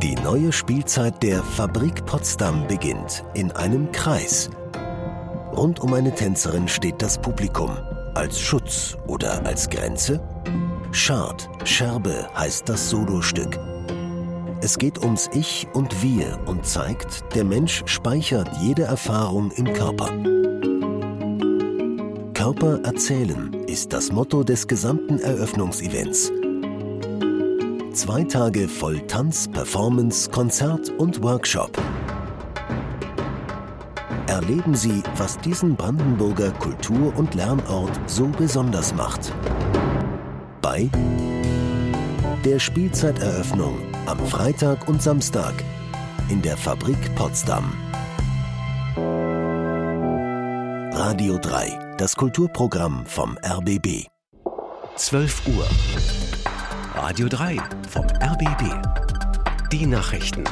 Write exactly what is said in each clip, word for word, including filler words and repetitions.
Die neue Spielzeit der Fabrik Potsdam beginnt in einem Kreis. Rund um eine Tänzerin steht das Publikum. Als Schutz oder als Grenze? Schad, Scherbe heißt das Solostück. Es geht ums Ich und Wir und zeigt, der Mensch speichert jede Erfahrung im Körper. Körper erzählen ist das Motto des gesamten Eröffnungsevents. Zwei Tage voll Tanz, Performance, Konzert und Workshop. Erleben Sie, was diesen Brandenburger Kultur- und Lernort so besonders macht. Bei der Spielzeiteröffnung am Freitag und Samstag in der Fabrik Potsdam. Radio drei, das Kulturprogramm vom R B B. zwölf Uhr. Radio drei vom R B B. Die Nachrichten.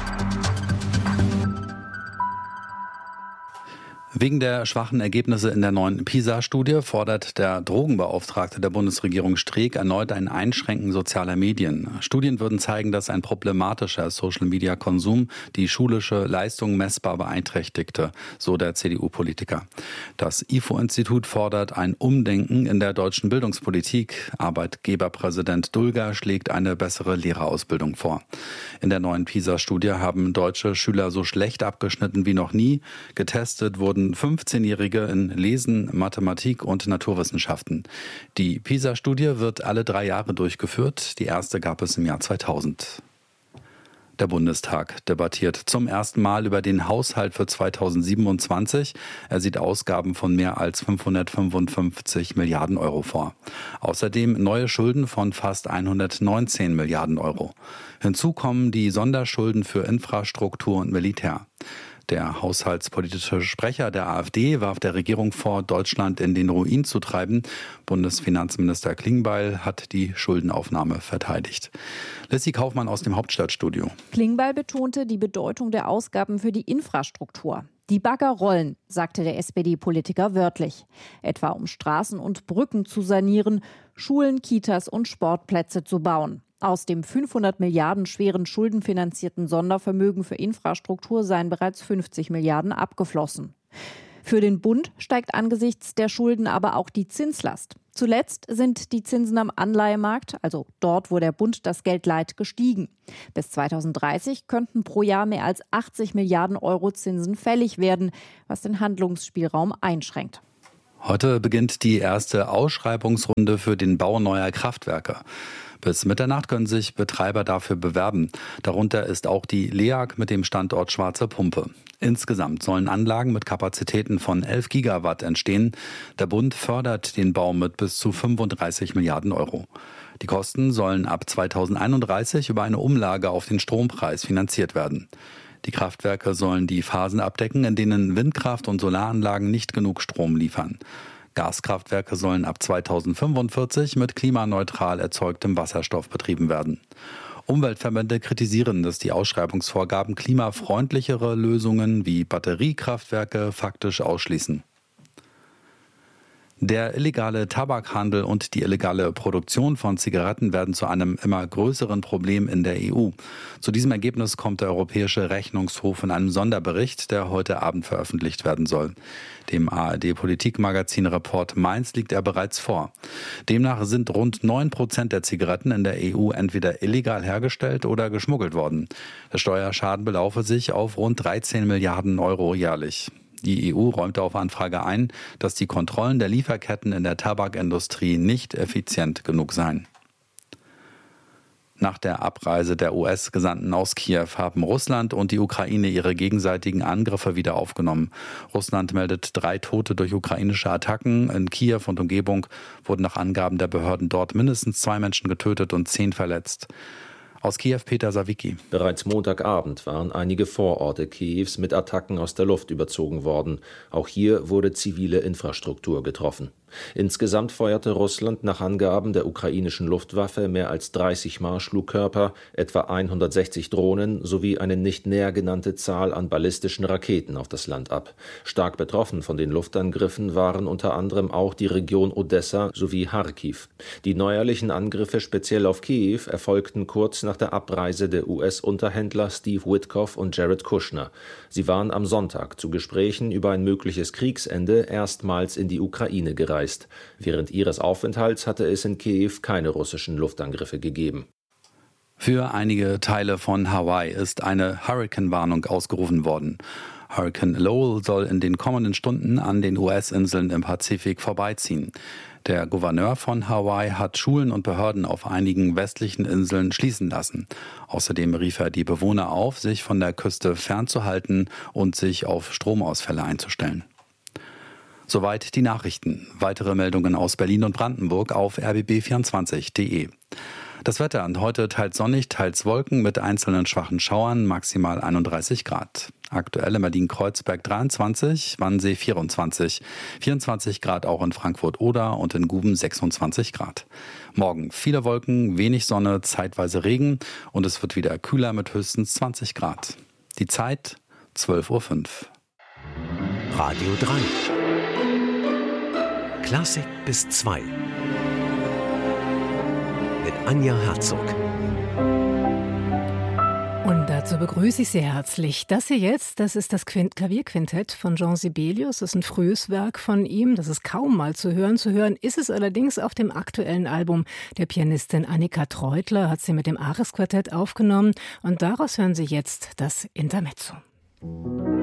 Wegen der schwachen Ergebnisse in der neuen PISA-Studie fordert der Drogenbeauftragte der Bundesregierung Streeck erneut ein Einschränken sozialer Medien. Studien würden zeigen, dass ein problematischer Social-Media-Konsum die schulische Leistung messbar beeinträchtigte, so der C D U-Politiker. Das I F O-Institut fordert ein Umdenken in der deutschen Bildungspolitik. Arbeitgeberpräsident Dulger schlägt eine bessere Lehrerausbildung vor. In der neuen PISA-Studie haben deutsche Schüler so schlecht abgeschnitten wie noch nie. Getestet wurden fünfzehnjährige in Lesen, Mathematik und Naturwissenschaften. Die PISA-Studie wird alle drei Jahre durchgeführt. Die erste gab es im Jahr zweitausend. Der Bundestag debattiert zum ersten Mal über den Haushalt für zweitausendsiebenundzwanzig. Er sieht Ausgaben von mehr als fünfhundertfünfundfünfzig Milliarden Euro vor. Außerdem neue Schulden von fast hundertneunzehn Milliarden Euro. Hinzu kommen die Sonderschulden für Infrastruktur und Militär. Der haushaltspolitische Sprecher der AfD warf der Regierung vor, Deutschland in den Ruin zu treiben. Bundesfinanzminister Klingbeil hat die Schuldenaufnahme verteidigt. Lissy Kaufmann aus dem Hauptstadtstudio. Klingbeil betonte die Bedeutung der Ausgaben für die Infrastruktur. Die Bagger rollen, sagte der S P D-Politiker wörtlich. Etwa um Straßen und Brücken zu sanieren, Schulen, Kitas und Sportplätze zu bauen. Aus dem fünfhundert Milliarden schweren schuldenfinanzierten Sondervermögen für Infrastruktur seien bereits fünfzig Milliarden abgeflossen. Für den Bund steigt angesichts der Schulden aber auch die Zinslast. Zuletzt sind die Zinsen am Anleihemarkt, also dort, wo der Bund das Geld leiht, gestiegen. Bis zweitausenddreißig könnten pro Jahr mehr als achtzig Milliarden Euro Zinsen fällig werden, was den Handlungsspielraum einschränkt. Heute beginnt die erste Ausschreibungsrunde für den Bau neuer Kraftwerke. Bis Mitternacht können sich Betreiber dafür bewerben. Darunter ist auch die LEAG mit dem Standort Schwarze Pumpe. Insgesamt sollen Anlagen mit Kapazitäten von elf Gigawatt entstehen. Der Bund fördert den Bau mit bis zu fünfunddreißig Milliarden Euro. Die Kosten sollen ab zweitausendeinunddreißig über eine Umlage auf den Strompreis finanziert werden. Die Kraftwerke sollen die Phasen abdecken, in denen Windkraft- und Solaranlagen nicht genug Strom liefern. Gaskraftwerke sollen ab zweitausendfünfundvierzig mit klimaneutral erzeugtem Wasserstoff betrieben werden. Umweltverbände kritisieren, dass die Ausschreibungsvorgaben klimafreundlichere Lösungen wie Batteriekraftwerke faktisch ausschließen. Der illegale Tabakhandel und die illegale Produktion von Zigaretten werden zu einem immer größeren Problem in der E U. Zu diesem Ergebnis kommt der Europäische Rechnungshof in einem Sonderbericht, der heute Abend veröffentlicht werden soll. Dem A R D-Politikmagazin Report Mainz liegt er bereits vor. Demnach sind rund neun Prozent der Zigaretten in der E U entweder illegal hergestellt oder geschmuggelt worden. Der Steuerschaden belaufe sich auf rund dreizehn Milliarden Euro jährlich. Die E U räumte auf Anfrage ein, dass die Kontrollen der Lieferketten in der Tabakindustrie nicht effizient genug seien. Nach der Abreise der U S-Gesandten aus Kiew haben Russland und die Ukraine ihre gegenseitigen Angriffe wieder aufgenommen. Russland meldet drei Tote durch ukrainische Attacken. In Kiew und Umgebung wurden nach Angaben der Behörden dort mindestens zwei Menschen getötet und zehn verletzt. Aus Kiew Peter Sawicki. Bereits Montagabend waren einige Vororte Kiews mit Attacken aus der Luft überzogen worden. Auch hier wurde zivile Infrastruktur getroffen. Insgesamt feuerte Russland nach Angaben der ukrainischen Luftwaffe mehr als dreißig Marschflugkörper, etwa hundertsechzig Drohnen sowie eine nicht näher genannte Zahl an ballistischen Raketen auf das Land ab. Stark betroffen von den Luftangriffen waren unter anderem auch die Region Odessa sowie Charkiw. Die neuerlichen Angriffe speziell auf Kiew erfolgten kurz nach der Abreise der U S-Unterhändler Steve Witkoff und Jared Kushner. Sie waren am Sonntag zu Gesprächen über ein mögliches Kriegsende erstmals in die Ukraine gereist. Während ihres Aufenthalts hatte es in Kiew keine russischen Luftangriffe gegeben. Für einige Teile von Hawaii ist eine Hurrikanwarnung ausgerufen worden. Hurrikan Lowell soll in den kommenden Stunden an den U S-Inseln im Pazifik vorbeiziehen. Der Gouverneur von Hawaii hat Schulen und Behörden auf einigen westlichen Inseln schließen lassen. Außerdem rief er die Bewohner auf, sich von der Küste fernzuhalten und sich auf Stromausfälle einzustellen. Soweit die Nachrichten. Weitere Meldungen aus Berlin und Brandenburg auf r b b vierundzwanzig punkt d e. Das Wetter heute teils sonnig, teils Wolken mit einzelnen schwachen Schauern, maximal einunddreißig Grad. Aktuell in Berlin-Kreuzberg dreiundzwanzig, Wannsee vierundzwanzig, vierundzwanzig Grad auch in Frankfurt-Oder und in Guben sechsundzwanzig Grad. Morgen viele Wolken, wenig Sonne, zeitweise Regen und es wird wieder kühler mit höchstens zwanzig Grad. Die Zeit zwölf Uhr fünf. Radio drei. Klassik bis zwei. Mit Anja Herzog. Und dazu begrüße ich Sie herzlich. Das hier jetzt, das ist das Quint- Klavierquintett von Jean Sibelius. Das ist ein frühes Werk von ihm. Das ist kaum mal zu hören. Zu hören ist es allerdings auf dem aktuellen Album der Pianistin Annika Treutler. Hat sie mit dem Ares Quartett aufgenommen. Und daraus hören Sie jetzt das Intermezzo.